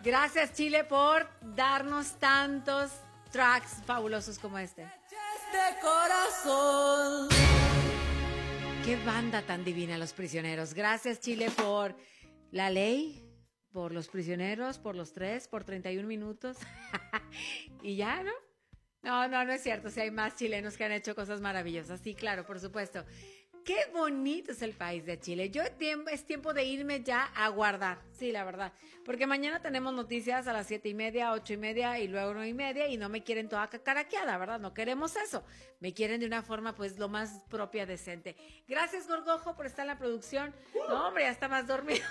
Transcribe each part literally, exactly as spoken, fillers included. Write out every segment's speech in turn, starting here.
Gracias, Chile, por darnos tantos tracks fabulosos como este. Este corazón. Qué banda tan divina, Los Prisioneros. Gracias, Chile, por La Ley, por Los Prisioneros, por Los Tres, por treinta y un minutos. Y ya, ¿no? No, no, no es cierto. Si hay más chilenos que han hecho cosas maravillosas. Sí, claro, por supuesto. Qué bonito es el país de Chile. Yo es tiempo de irme ya a guardar. Sí, la verdad. Porque mañana tenemos noticias a las siete y media, ocho y media y luego nueve y media y no me quieren toda cacaraqueada, ¿verdad? No queremos eso. Me quieren de una forma pues lo más propia, decente. Gracias, Gorgojo, por estar en la producción. No, hombre, ya está más dormido.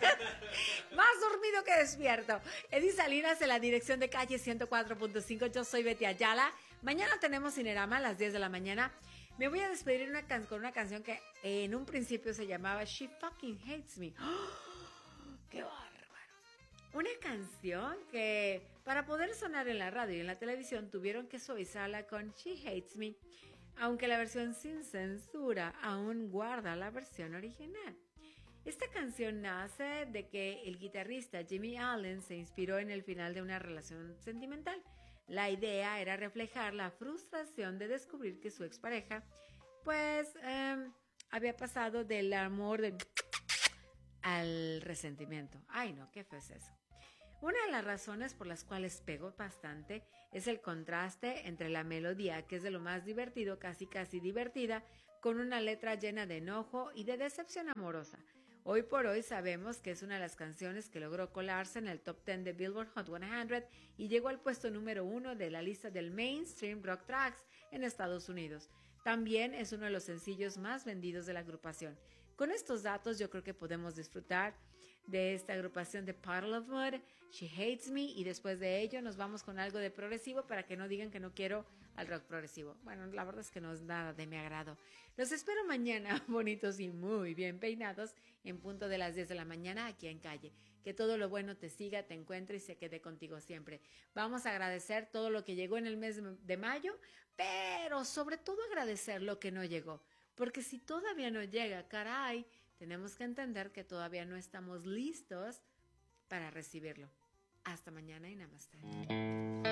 Más dormido que despierto. Edith Salinas en la dirección de calle ciento cuatro punto cinco. Yo soy Betty Ayala. Mañana tenemos Cinerama a las diez de la mañana. Me voy a despedir una can- con una canción que en un principio se llamaba She Fucking Hates Me. ¡Oh! ¡Qué bárbaro! Una canción que para poder sonar en la radio y en la televisión tuvieron que suavizarla con She Hates Me, aunque la versión sin censura aún guarda la versión original. Esta canción nace de que el guitarrista Jimmy Allen se inspiró en el final de una relación sentimental. La idea era reflejar la frustración de descubrir que su expareja, pues, eh, había pasado del amor de... al resentimiento. Ay, no, qué feo es eso. Una de las razones por las cuales pegó bastante es el contraste entre la melodía, que es de lo más divertido, casi casi divertida, con una letra llena de enojo y de decepción amorosa. Hoy por hoy sabemos que es una de las canciones que logró colarse en el top diez de Billboard Hot cien y llegó al puesto número uno de la lista del Mainstream Rock Tracks en Estados Unidos. También es uno de los sencillos más vendidos de la agrupación. Con estos datos yo creo que podemos disfrutar de esta agrupación de Puddle of Mud, She Hates Me, y después de ello nos vamos con algo de progresivo para que no digan que no quiero al rock progresivo. Bueno, la verdad es que no es nada de mi agrado. Los espero mañana, bonitos y muy bien peinados, en punto de las diez de la mañana aquí en Calle. Que todo lo bueno te siga, te encuentre y se quede contigo siempre. Vamos a agradecer todo lo que llegó en el mes de mayo, pero sobre todo agradecer lo que no llegó. Porque si todavía no llega, caray, tenemos que entender que todavía no estamos listos para recibirlo. Hasta mañana y namaste.